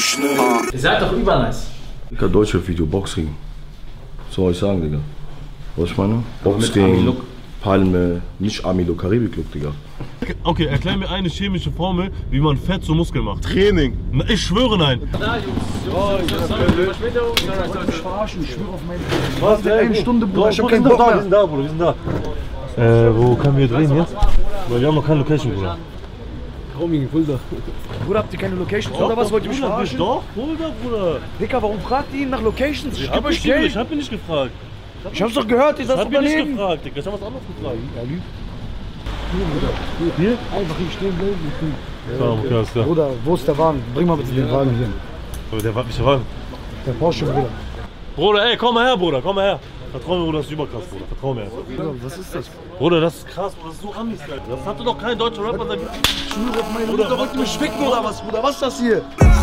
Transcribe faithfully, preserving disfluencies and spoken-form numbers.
Ihr seid doch übernice. Digga, Deutschrap-Video, Boxring. Was soll ich sagen, Digga? Was ich meine? Boxring, Palme, nicht Amilo, Karibik-Look, Digga. Okay, erklär mir eine chemische Formel, wie man Fett zu Muskeln macht. Training. Na, ich schwöre, nein. Na, Jungs, Jungs, Jungs, Verspätung. Ich verarschen, ich schwöre auf meine... Was? Eine Stunde, Bruder, ich hab wir keinen sind Bock da, wir mehr. sind da, Bruder, wir sind da. Äh, wo können wir drehen jetzt? Weil wir haben noch keine Location, Bruder. Homie, Fulda. Bruder, habt ihr keine Locations oder was? Wollt ihr mich Bruder, verarschen? Doch, Fulda, Bruder. Dicker, warum fragt ihr ihn nach Locations? Ich Ich geb hab, euch nicht, Geld. ich hab ihn nicht gefragt. Ich hab's doch gehört, ihr Ich seid hab ihn nicht Unternehmen. gefragt, Digga. Ich hab was anderes gefragt. Er lügt. Hier? Einfach hier stehen bleiben. Ja, okay, alles klar. Bruder, wo ist der Wagen? Bring mal bitte den Wagen hier. Aber der war nicht Wagen. Der Porsche, Bruder. Bruder, ey, komm mal her, Bruder, komm mal her. Vertrau mir, Bruder, das ist überkrass, Bruder. Vertrau mir. Bruder, was ist das? Bruder, das ist krass, Bruder, das ist so Amis, Alter. Das hatte doch kein deutscher Rapper seit... Ich schwöre auf meine Mutter, wollt ihr mich ficken oder was, Bruder? Was ist das hier?